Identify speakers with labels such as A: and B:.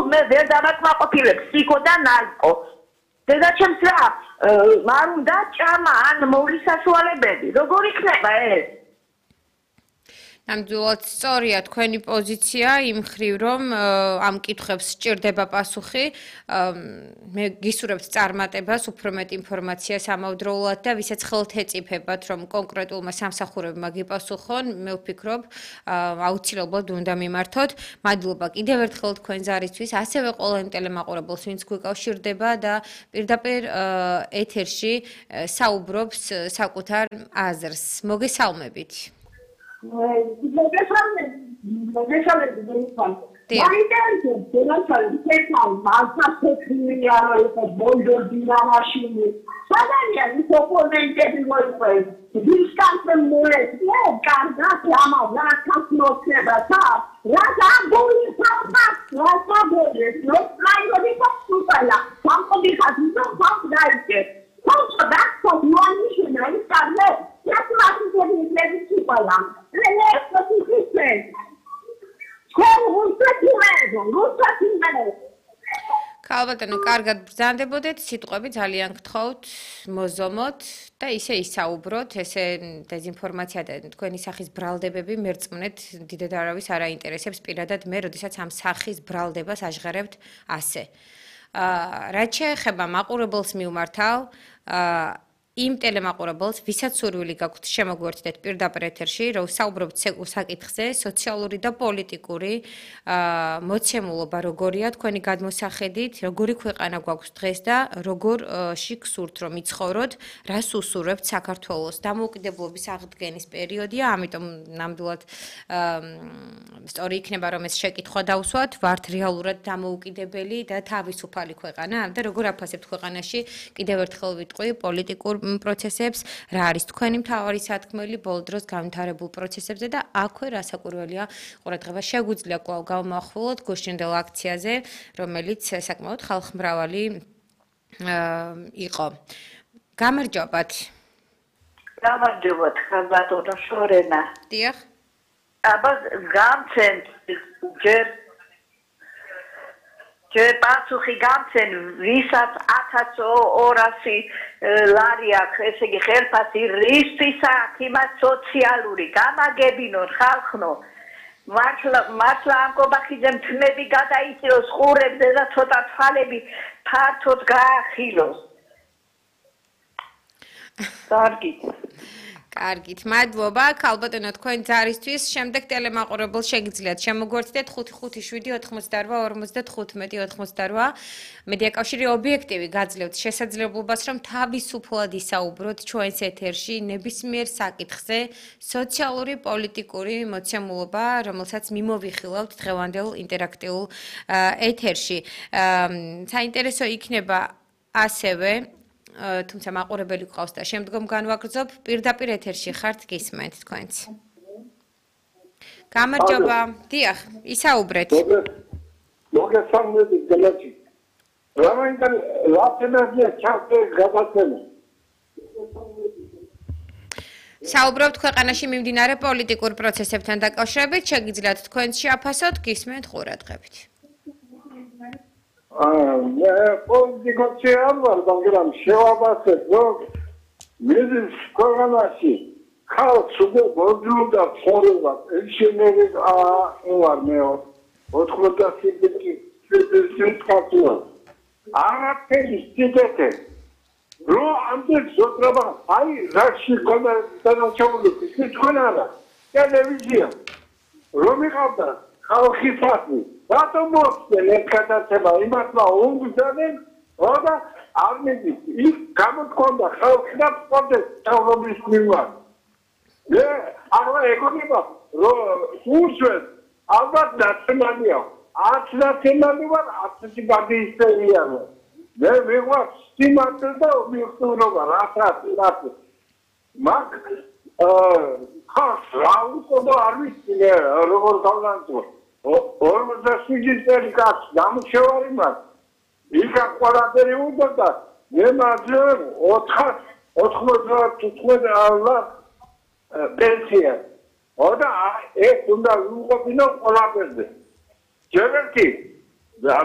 A: მე ვერ დავაკმაყოფილებ სიკო და ნალკო. დედაჩემს რა არ უნდა ჭამა ან მოვლის საშუალებები. როგორ იქნება ეს?
B: ნამდვილად სწორია თქვენი პოზიცია იმ მხრივ, რომ ამ კითხვებს სჭირდება პასუხი. მე გისურვებთ წარმატებას, უფრო მეტ ინფორმაციას ამავდროულად და ვისაც ხელთ ეწიფებათ, რომ კონკრეტულმა სამსახურებმა გიპასუხონ, მე ვფიქრობ, აუცილებლად უნდა მიმართოთ. მადლობა კიდევ ერთხელ თქვენ ზარისთვის, ასევე ყველა იმ ტელემაყურებელს, ვინც გვიკავშირდება და პირდაპირ ეთერში საუბრობს საკუთარ აზრს. მოგესალმებით. ქალბატონო, კარგად ბრძანდებოდეთ, სიტყვები ძალიან გთხოვთ, მოზომოთ და ისე ისაუბროთ, ესე დეზინფორმაცია და თქვენი სახის ბრალდებები მერწმუნეთ დიდად არავის არ აინტერესებს პირადად მე, როდესაც ამ სახის ბრალდებას აჟღერებთ ასე. რაც შეეხება მაყურებელს მივმართავ, იმ ტელემაყურებელს, ვისაც სურვილი გაქვთ შემოგვერთდეთ პირდაპირ ეთერში, რომ საუბრობთ საკითხზე, სოციალური და პოლიტიკური მოცემულობა როგორია თქვენი გადმოსახედით, როგორი ქვეყანა გვაქვს დღეს და როგორში გსურთ რომ იცხოვროთ, რას უსურვებთ საქართველოს. დამოუკიდებლობის აღდგენის პერიოდია, ამიტომ ნამდვილად სწორი იქნება რომ ეს შეკითხვა დავსვათ, ვართ რეალურად დამოუკიდებელი და თავისუფალი ქვეყანა და როგორ აფასებთ ქვეყანაში კიდევ ერთხელ ვიტყვი პოლიტიკურ პროცესებს, რა არის თქვენი მთავარი სათქმელი ბოლო დროს განვითარებულ პროცესებზე და აქვე რასაკვირველია ყურადღება შეგვიძლია კვლავ გავმახვილოთ გუშინდელ აქციაზე, რომელიც საკმაოდ ხალხმრავალი იყო. გამარჯობათ.
A: გამარჯობათ, ხალბატონო შორენა.
B: დიახ.
A: აბა გამცენ ჯერ პასუხი გამცენ, ვისაც 1200 ლარი აქვს, ესე იგი ხელფასი, რისთვის აქვს იმას სოციალური, გამაგებინონ ხალხნო. მართლა ამ კობახიძემ თმები გადაიწიოს ყურებზე და ცოტა თვალები ფართოდ გაახილოს. კარგით.
B: კარგით, მადლობა. ქალბატონო, თქვენ ზარისთვის შემდეგ ტელემაყურებელს შეგიძლიათ შემოგვერთდეთ 557-95-55-88. მედიაკავშირი ობიექტივი გაძლევთ შესაძლებლობას, რომ თავისუფლად ისაუბროთ ჩვენს ეთერში ნებისმიერ საკითხზე, სოციალური, პოლიტიკური მოცემულობა, რომელსაც მიმოვიხილავთ დღევანდელ ინტერაქტიულ ეთერში. საინტერესო იქნება ასევე თუმცა მაყურებელი გყავს და შემდგომ განვაგრძობ პირდაპირ ეთერში ხართ გისმენთ თქვენც. გამარჯობა. დიახ, ისაუბრეთ.
C: მოგესალმებით გელაჩი. რამაინდან ლაფენაზია ჩავდე გადაცემა.
B: საუბრობთ ქვეყანაში მიმდინარე პოლიტიკურ პროცესებთან დაკავშირებით, შეგიძლიათ თქვენც შეაფასოთ, გისმენთ ყურადღებით.
C: მე პოლიტიკოსი არ ვარ, მაგრამ შევაბასებ, რომ მიზის ქვეყანაში ხალხს უკვე მოძულდა ცხოვრება, პენსიონერი ვარ მე 87 არაფერი სიტყვე. რო ამდენ ზოტრობა, აი რაში გონდა დანაშაული, ის თქვენარა. ტელევიზია. რომ იყავდა ხალხი ფასი. რატომ მოხდა ეს გადაცემა? იმათმა უნგრიდან და არნედი ის გამოთქონდა ხალხი და სპორტის თავრობის მიმართ. მე ახლა ეკონომა რომ უშუალოდ ალბათ ნაციონალია. 10 ნაციონალი ვარ, 10 გადაისწერია. მე ვიღვა სიმართლე და ობიექტურობა, რასაც. მაგ ხალხს რა უყო არ ვიცი როგორ გავლანძო. 47 წელი კაც გამშევარი მას. იქა ყველაფერი უნდა მე მაძლე 95 პენსია. და ეს უნდა უყობინო ყველაფერზე. ჯერერთი